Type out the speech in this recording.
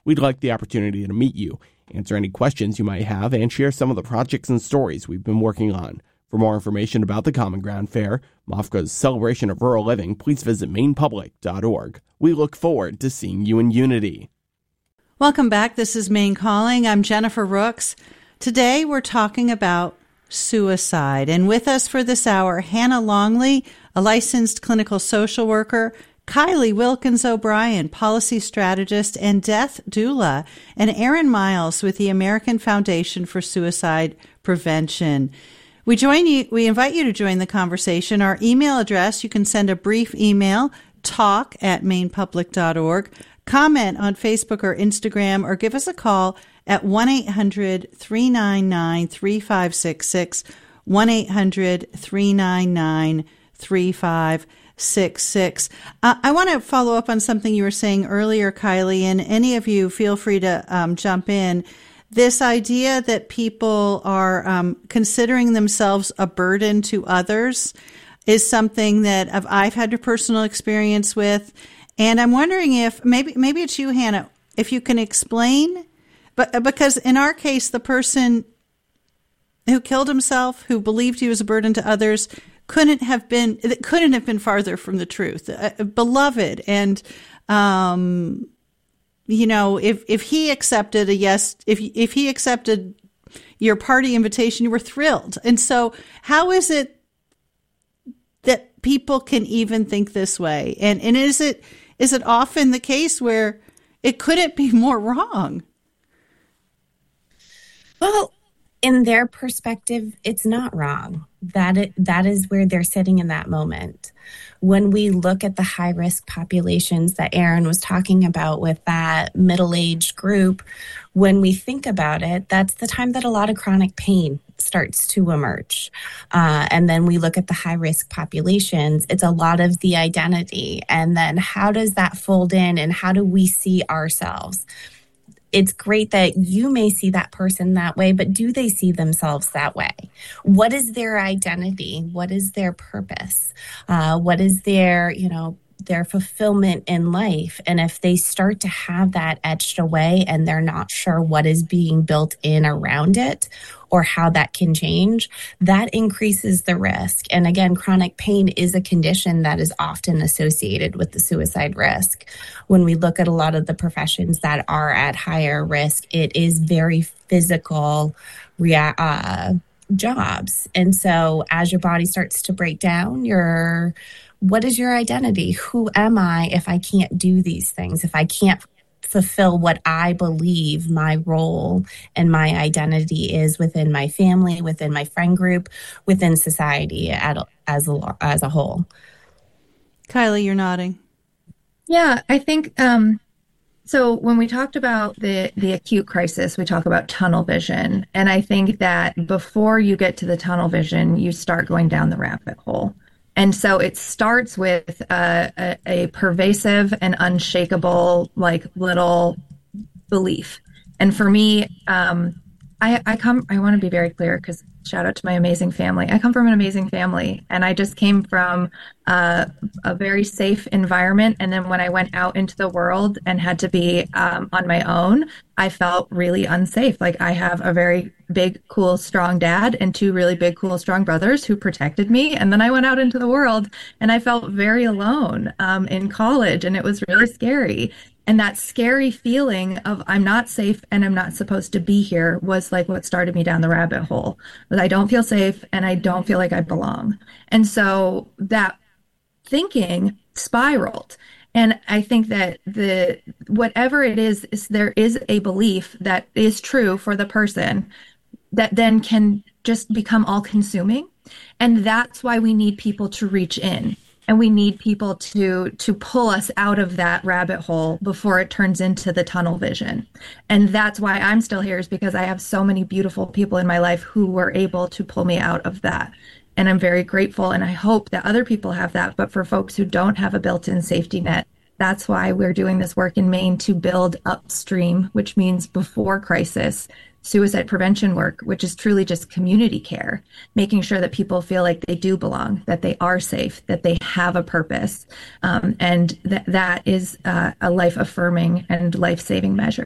We'd like the opportunity to meet you, answer any questions you might have, and share some of the projects and stories we've been working on. For more information about the Common Ground Fair, MOFGA's celebration of rural living, please visit mainepublic.org. We look forward to seeing you in Unity. Welcome back. This is Maine Calling. I'm Jennifer Rooks. Today we're talking about suicide. And with us for this hour, Hannah Longley, a licensed clinical social worker, Kylie Wilkins O'Brien, policy strategist and death doula, and Aaron Miles with the American Foundation for Suicide Prevention. We invite you to join the conversation. Our email address, you can send a brief email, talk@mainepublic.org, comment on Facebook or Instagram, or give us a call at 1-800-399-3566, 1-800-399-3566. I want to follow up on something you were saying earlier, Kylie, and any of you feel free to jump in. This idea that people are considering themselves a burden to others is something that I've had a personal experience with. And I'm wondering if maybe it's you, Hannah, if you can explain, but because in our case, the person who killed himself, who believed he was a burden to others, couldn't have been farther from the truth. Beloved. And, if he accepted a yes, if he accepted your party invitation, you were thrilled. And so how is it that people can even think this way? And is it often the case where it couldn't be more wrong? Well, in their perspective, it's not wrong. That is where they're sitting in that moment. When we look at the high-risk populations that Aaron was talking about with that middle-aged group, when we think about it, that's the time that a lot of chronic pain starts to emerge. And then we look at the high-risk populations, it's a lot of the identity. And then how does that fold in and how do we see ourselves? It's great that you may see that person that way, but do they see themselves that way? What is their identity? What is their purpose? What is their fulfillment in life? And if they start to have that etched away and they're not sure what is being built in around it or how that can change, that increases the risk. And again, chronic pain is a condition that is often associated with the suicide risk. When we look at a lot of the professions that are at higher risk, it is very physical jobs. And so as your body starts to break down, what is your identity? Who am I if I can't do these things? If I can't fulfill what I believe my role and my identity is within my family, within my friend group, within society as a whole. Kylie, you're nodding. Yeah, I think so when we talked about the acute crisis, we talk about tunnel vision. And I think that before you get to the tunnel vision, you start going down the rabbit hole. And so it starts with a pervasive and unshakable, little belief. And for me, I want to be very clear because shout out to my amazing family. I come from an amazing family, and I just came from a very safe environment. And then when I went out into the world and had to be on my own, I felt really unsafe. Like I have a very big, cool, strong dad and two really big, cool, strong brothers who protected me. And then I went out into the world and I felt very alone in college, and it was really scary. And that scary feeling of I'm not safe and I'm not supposed to be here was like what started me down the rabbit hole. But I don't feel safe and I don't feel like I belong. And so that thinking spiraled. And I think that whatever it is there is a belief that is true for the person that then can just become all consuming. And that's why we need people to reach in. And we need people to pull us out of that rabbit hole before it turns into the tunnel vision. And that's why I'm still here, is because I have so many beautiful people in my life who were able to pull me out of that. And I'm very grateful. And I hope that other people have that. But for folks who don't have a built-in safety net, that's why we're doing this work in Maine to build upstream, which means before crisis, suicide prevention work, which is truly just community care, making sure that people feel like they do belong, that they are safe, that they have a purpose. And that is a life-affirming and life-saving measure.